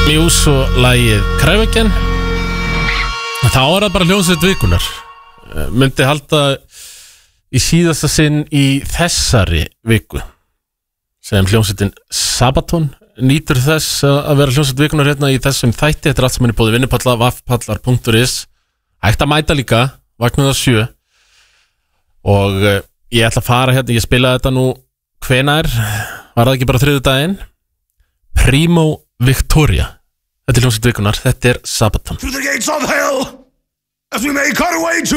Muse og lagið Kræfekjan. Þá það bara hljómsveit vikunar. Myndi halda í síðasta sinn í þessari viku sem hljómsveitin Sabaton nýtur þess að vera hljómsveit vikunar hérna í þessum þætti. Þetta allt sem í bóði vinnupalla, vaffpallar.is. Hægt að mæta líka, vaknaða 7. Og ég ætla að fara hérna, ég spilaði þetta nú hvenær, var það ekki bara 3. daginn? Primo Victoria. Þetta hljómsveit vikunar, þetta Sabaton. Through the gates of hell, as we make our way to